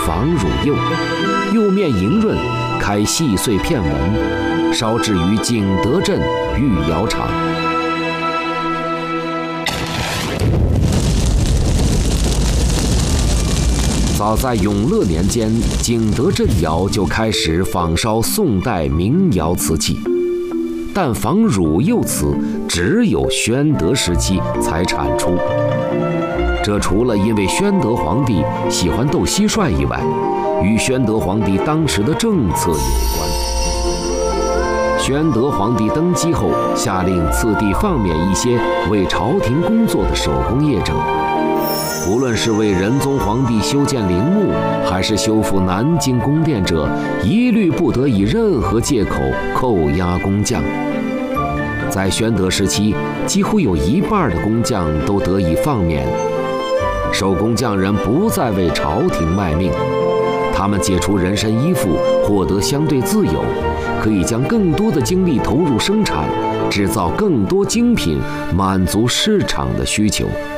仿乳釉，釉面莹润，开细碎片纹，烧制于景德镇御窑厂。早在永乐年间，景德镇窑就开始仿烧宋代名窑瓷器，但仿乳釉瓷只有宣德时期才产出。这除了因为宣德皇帝喜欢斗蟋蟀以外，与宣德皇帝当时的政策有关。宣德皇帝登基后，下令次第放免一些为朝廷工作的手工业者。无论是为仁宗皇帝修建陵墓，还是修复南京宫殿者，一律不得以任何借口扣押工匠。在宣德时期，几乎有一半的工匠都得以放免，手工匠人不再为朝廷卖命，他们解除人身依附，获得相对自由，可以将更多的精力投入生产，制造更多精品，满足市场的需求。